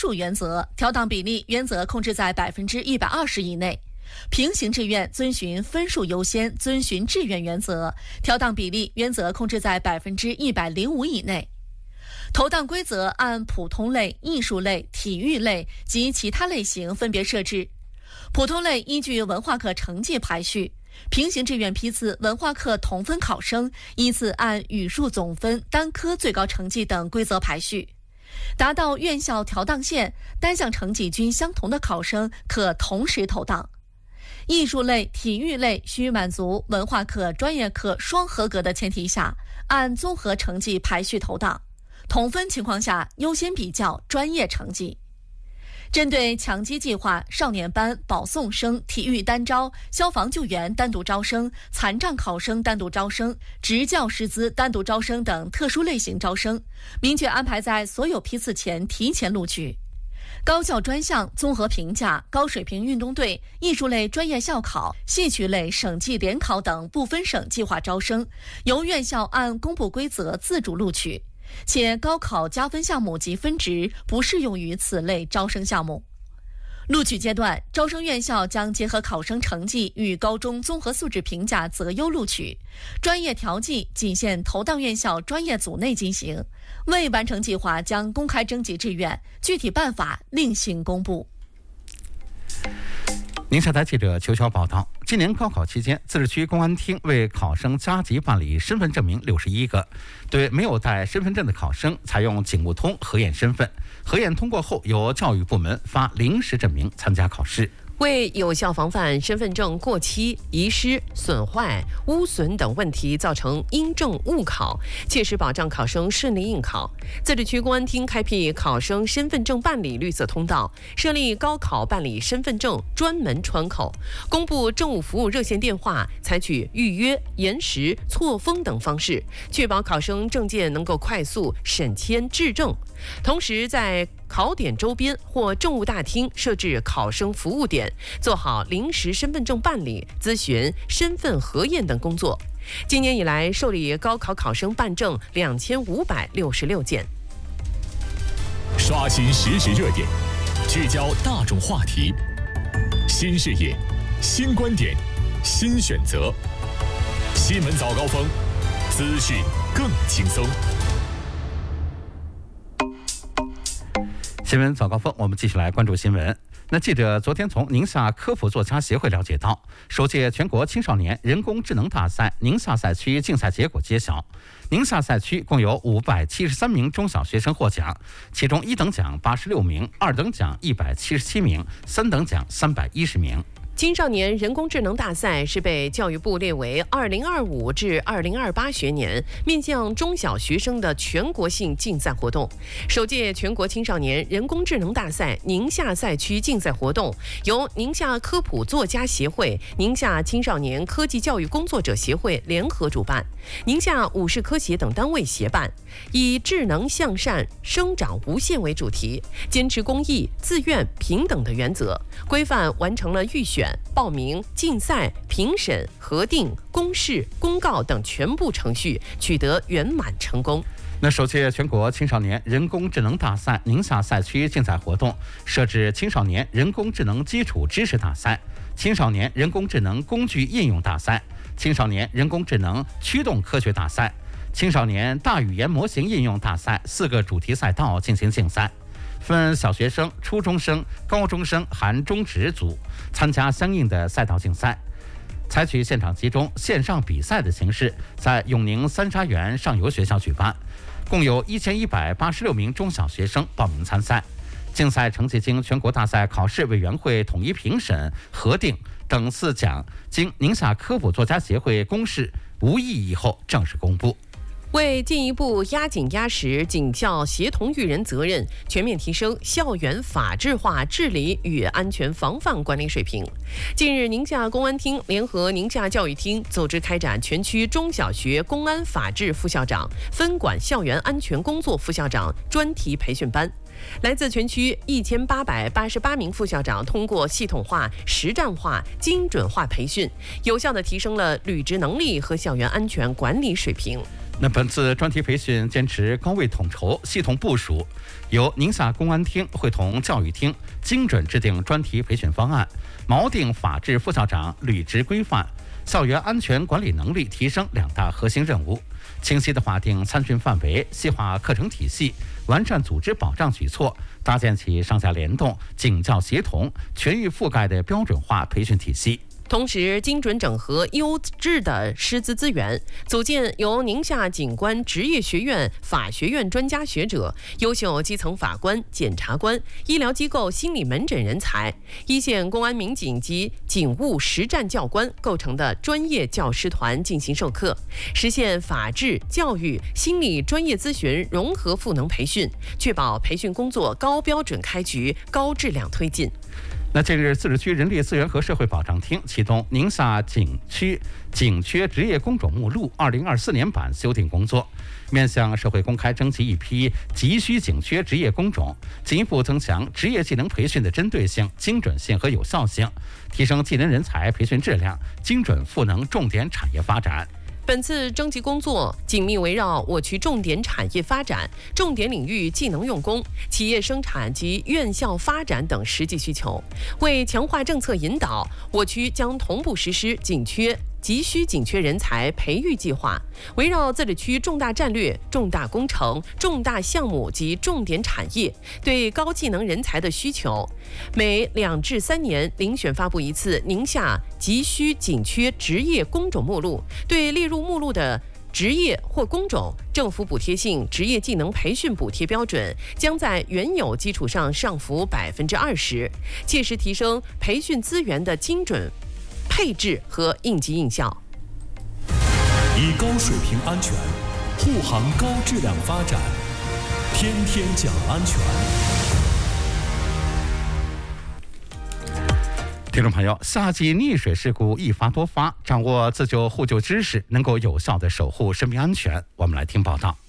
数原则，调档比例原则控制在120%以内。平行志愿遵循分数优先、遵循志愿原则，调档比例原则控制在105%以内。投档规则按普通类、艺术类、体育类及其他类型分别设置。普通类依据文化课成绩排序，平行志愿批次文化课同分考生依次按语数总分、单科最高成绩等规则排序。达到院校调档线，单项成绩均相同的考生可同时投档。艺术类、体育类需满足文化课、专业课双合格的前提下，按综合成绩排序投档。同分情况下，优先比较专业成绩。针对强基计划、少年班、保送生、体育单招、消防救援单独招生、残障考生单独招生、职教师资单独招生等特殊类型招生，明确安排在所有批次前提前录取。高校专项、综合评价、高水平运动队、艺术类专业校考、戏曲类省际联考等不分省计划招生，由院校按公布规则自主录取。且高考加分项目及分值不适用于此类招生项目。录取阶段，招生院校将结合考生成绩与高中综合素质评价择优录取，专业调剂仅限投档院校专业组内进行，未完成计划将公开征集志愿，具体办法另行公布。 宁夏台记者邱晓报道，今年高考期间，自治区公安厅为考生加急办理身份证明61个，对没有带身份证的考生采用警务通核验身份，核验通过后由教育部门发临时证明参加考试。 为有效防范身份证过期、遗失、损坏、污损等问题造成因证误考，切实保障考生顺利应考，自治区公安厅开辟考生身份证办理绿色通道，设立高考办理身份证专门窗口，公布政务服务热线电话，采取预约、延时、错封等方式，确保考生证件能够快速审签质证。同时，在考点周边或政务大厅设置考生服务点，做好临时身份证办理、咨询、身份核验等工作。今年以来，受理高考考生办证2566件。 刷新实时热点，聚焦大众话题，新视野、新观点、新选择。新闻早高峰，资讯更轻松。 新闻早高峰，我们继续来关注新闻。那记者昨天从宁夏科普作家协会了解到，首届全国青少年人工智能大赛宁夏赛区竞赛结果揭晓。宁夏赛区共有573名中小学生获奖，其中1等奖86名，2等奖177名，3等奖310名。 青少年人工智能大赛是被教育部列为2025至2028学年面向中小学生的全国性竞赛活动。首届全国青少年人工智能大赛宁夏赛区竞赛活动由宁夏科普作家协会、宁夏青少年科技教育工作者协会联合主办，宁夏武士科协等单位协办，以智能向善、生长无限为主题，坚持公益、自愿、平等的原则，规范完成了预选、报名、竞赛、评审、核定、公示、公告等全部程序，取得圆满成功。 那首届全国青少年人工智能大赛宁夏赛区竞赛活动设置青少年人工智能基础知识大赛、青少年人工智能工具应用大赛、青少年人工智能驱动科学大赛、青少年大语言模型应用大赛4个主题赛道进行竞赛，分小学生、初中生、高中生含中职组参加相应的赛道竞赛，采取现场集中、线上比赛的形式，在永宁三沙园上游学校举办，共有1186名中小学生报名参赛。竞赛成绩经全国大赛考试委员会统一评审、核定，等4奖经宁夏科普作家协会公示无异议后正式公布。 为进一步压紧压实警校协同育人责任，全面提升校园法治化治理与安全防范管理水平，近日，宁夏公安厅联合宁夏教育厅组织开展全区中小学公安法治副校长、分管校园安全工作副校长专题培训班。 来自全区1888名副校长通过系统化、实战化、精准化培训，有效地提升了履职能力和校园安全管理水平。 那本次专题培训坚持高位统筹、系统部署，由宁夏公安厅会同教育厅精准制定专题培训方案，锚定法治副校长履职规范、校园安全管理能力提升2大核心任务，清晰地划定参训范围，细化课程体系，完善组织保障举措，搭建起上下联动、警教协同、全域覆盖的标准化培训体系。 同时，精准整合优质的师资资源，组建由宁夏警官职业学院、法学院专家学者、优秀基层法官、检察官、医疗机构心理门诊人才、一线公安民警及警务实战教官构成的专业教师团进行授课，实现法治、教育、心理专业咨询融合赋能培训，确保培训工作高标准开局、高质量推进。 那近日，自治区人力资源和社会保障厅启动宁夏景区紧缺职业工种目录2024年版修订工作，面向社会公开征集一批急需紧缺职业工种，进一步增强职业技能培训的针对性、精准性和有效性，提升技能人才培训质量，精准赋能重点产业发展。 本次征集工作紧密围绕我区重点产业发展、重点领域技能用工、企业生产及院校发展等实际需求，为强化政策引导，我区将同步实施急需紧缺人才培育计划，围绕自治区重大战略、重大工程、重大项目及重点产业对高技能人才的需求，每2至3年遴选发布一次宁夏急需紧缺职业工种目录，对列入目录的职业或工种，政府补贴性职业技能培训补贴标准将在原有基础上上浮20%，切实提升培训资源的精准配置和应急应效， 以高水平安全护航高质量发展，天天讲安全。 听众朋友，夏季溺水事故易发多发，掌握自救互救知识，能够有效地守护生命安全。我们来听报道。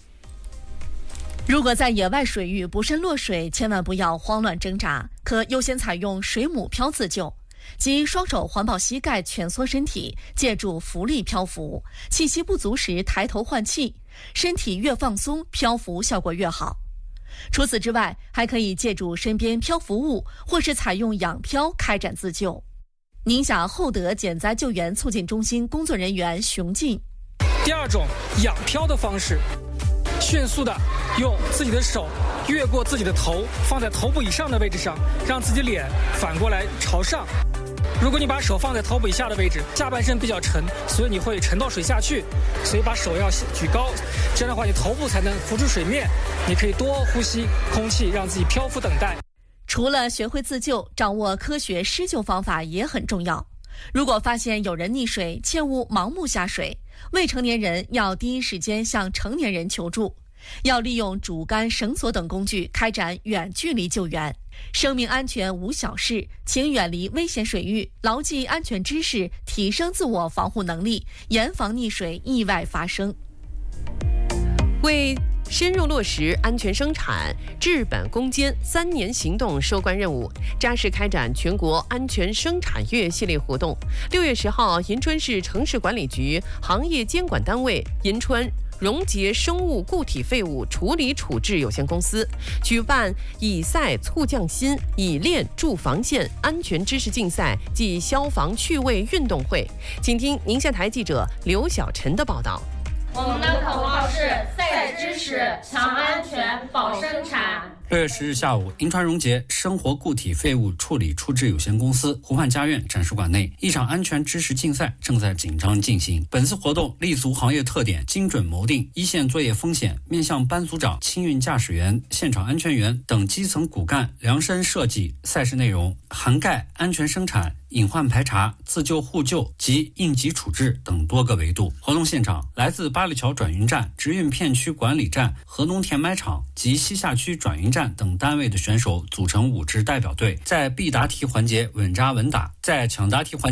如果在野外水域不慎落水，千万不要慌乱挣扎，可优先采用水母漂自救。即双手环抱膝盖蜷缩身体，借助浮力漂浮，气息不足时抬头换气，身体越放松，漂浮效果越好。除此之外，还可以借助身边漂浮物或是采用仰漂开展自救。宁夏厚德减灾救援促进中心工作人员熊进。 第二种仰漂的方式，迅速的用自己的手越过自己的头，放在头部以上的位置上，让自己脸反过来朝上。如果你把手放在头部以下的位置，下半身比较沉，所以你会沉到水下去，所以把手要举高，这样的话你头部才能浮出水面。你可以多呼吸空气，让自己漂浮等待。 除了学会自救，掌握科学施救方法也很重要。如果发现有人溺水，切勿盲目下水，未成年人要第一时间向成年人求助，要利用竹竿、绳索等工具开展远距离救援。生命安全无小事，请远离危险水域，牢记安全知识，提升自我防护能力，严防溺水意外发生。 为深入落实安全生产、治本攻坚3年行动收官任务，扎实开展全国安全生产月系列活动。6月10号，银川市城市管理局行业监管单位银川荣杰生物固体废物处理处置有限公司举办以赛促降薪、以练筑防线安全知识竞赛暨消防趣味运动会。请听宁夏台记者刘晓晨的报道。 我们的口号是赛知识、强安全、保生产。 6月10日下午，银川荣杰生活固体废物处理处置有限公司湖畔家苑展示馆内，一场安全知识竞赛正在紧张进行。本次活动立足行业特点，精准谋定一线作业风险，面向班组长、清运驾驶员、现场安全员等基层骨干量身设计赛事内容，涵盖安全生产、隐患排查、自救互救及应急处置等多个维度。活动现场，来自八里桥转运站、直运片区管理站、河农填埋场及西夏区转运站等单位的选手组成5支代表队，在必答题环节稳扎稳打，在抢答题环节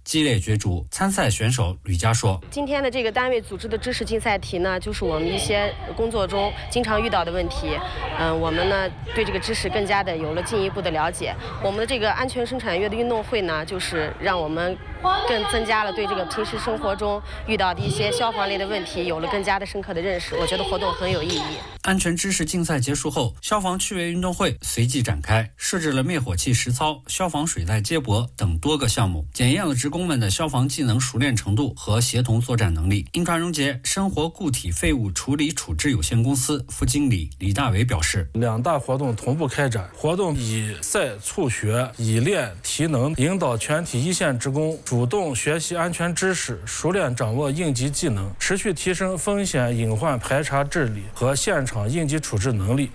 激烈角逐。参赛选手吕佳说：“ 今天的这个单位组织的知识竞赛题呢，就是我们一些工作中经常遇到的问题。我们呢对这个知识更加的有了进一步的了解。我们的这个安全生产月的运动会呢，就是让我们更增加了对这个平时生活中遇到的一些消防类的问题有了更加的深刻的认识。我觉得活动很有意义。” 安全知识竞赛结束后，消防趣味运动会随即展开，设置了灭火器实操、消防水带接驳等多个项目，检验了职工们的消防技能熟练程度和协同作战能力。银川荣杰生活固体废物处理处置有限公司副经理李大伟表示 ：“2大活动同步开展，活动以赛促学、以练提能，引导全体一线职工主动学习安全知识，熟练掌握应急技能，持续提升风险隐患排查治理和现场应急处置能力。”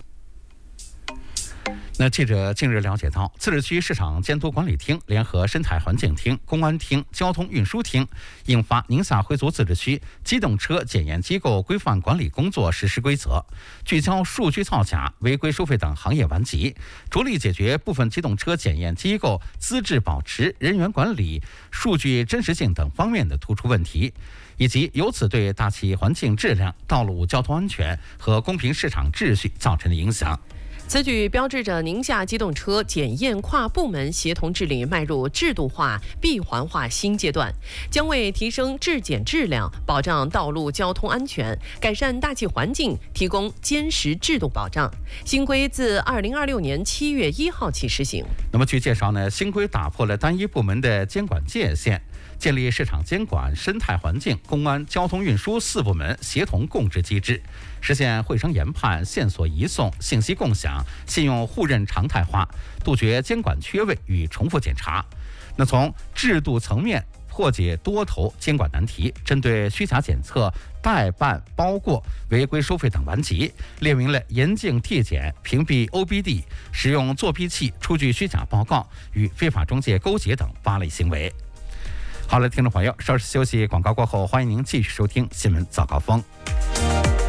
那记者近日了解到，自治区市场监督管理厅联合生态环境厅、公安厅、交通运输厅印发《宁夏回族自治区机动车检验机构规范管理工作实施规则》，聚焦数据造假、违规收费等行业顽疾，着力解决部分机动车检验机构资质保持、人员管理、数据真实性等方面的突出问题，以及由此对大气环境质量、道路交通安全和公平市场秩序造成的影响。 此举标志着宁夏机动车检验跨部门协同治理迈入制度化、闭环化新阶段，将为提升质检质量、保障道路交通安全、改善大气环境提供坚实制度保障。新规自2026年7月1号起施行。 那么据介绍呢，新规打破了单一部门的监管界限，建立市场监管、生态环境、公安、交通运输4部门协同共治机制，实现会商研判、线索移送、信息共享、信用互认常态化，杜绝监管缺位与重复检查。那从制度层面破解多头监管难题，针对虚假检测、代办包过、违规收费等顽疾，列明了严禁替检、屏蔽 OBD、使用作弊器出具虚假报告与非法中介勾结等8类行为。好了，听众朋友，稍事休息，广告过后，欢迎您继续收听新闻早高峰。